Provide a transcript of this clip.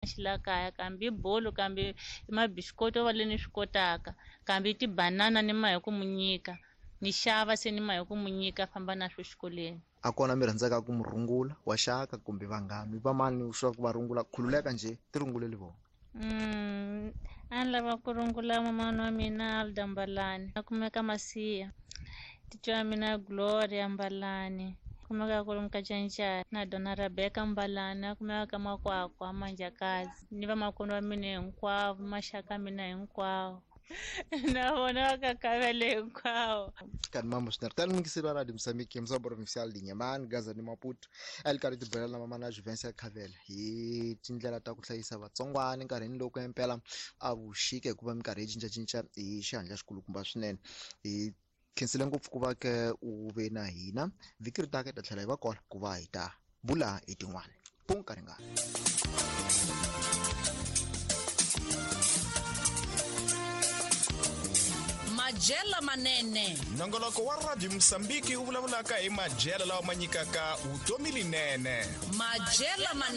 xilakaya kambe bolo kambe mabiscoto va le ni swi kotaka kambe tibanana ni ma hi ku munyika ni xava se ni ma hi ku munyika famba na swo xikoleni. A kona mi rhandzaka ku murhungula wa xaka kumbe vanghana va mani swa ku va rungula khululeka nje tirunguleli vona? A ni lava ku rungula mamani wa mina Alda Mbalani a kumeka Masiya, titwa ya mina Gloria Mbalani kumeka ku lomu ka Cancani na dona Rebecca Mbalani a kumeka ka Makwakwa Manjakazi ni vamakwenu wa mina hinkwavo maxaka mina hinkwawo na vona va kakavele hinkwawo. Kan mambo snartal mungisira radio Msambiki msa provincial di Nyamani Gaza ni Maputo ali karhi tibela na mama na Juvencia Khavela hi tindlela ta ku hlayisa vatsongwana nkarhini loko empela a vuxike hikuva minkarhi yi cincacinca hi xihatla xikulukumba swinene hi khensile ngopfu ku va ke u ve na hina vhiki ri taka ta tlhela hi va kona ku va hi ta bula hi tin'wana punka ringana. Majela manene nongoloko wa radio Msambiki wu vulavulaka hi majela lawa ma nyikaka vutomi linene. Majela manene